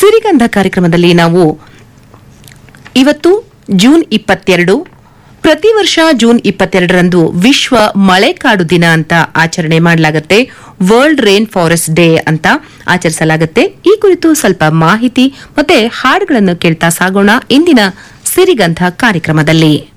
ಸಿರಿಗಂಧ ಕಾರ್ಯಕ್ರಮದಲ್ಲಿ ನಾವು ಇವತ್ತು ಜೂನ್ 22 ಪ್ರತಿ ವರ್ಷ ಜೂನ್ 22ರಂದು ವಿಶ್ವ ಮಳೆಕಾಡು ದಿನ ಅಂತ ಆಚರಣೆ ಮಾಡಲಾಗುತ್ತೆ. ವರ್ಲ್ಡ್ ರೇನ್ ಫಾರೆಸ್ಟ್ ಡೇ ಅಂತ ಆಚರಿಸಲಾಗುತ್ತೆ. ಈ ಕುರಿತು ಸ್ವಲ್ಪ ಮಾಹಿತಿ ಮತ್ತೆ ಹಾಡುಗಳನ್ನು ಕೇಳ್ತಾ ಸಾಗೋಣ ಇಂದಿನ ಸಿರಿಗಂಧ ಕಾರ್ಯಕ್ರಮದಲ್ಲಿ.